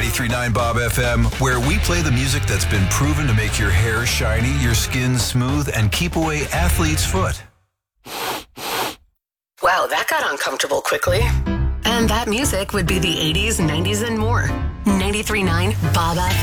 93.9 Bob FM, where we play the music that's been proven to make your hair shiny, your skin smooth, and keep away athlete's foot. Wow, that got uncomfortable quickly. And that music would be the 80s, 90s, and more. 93.9 Bob FM.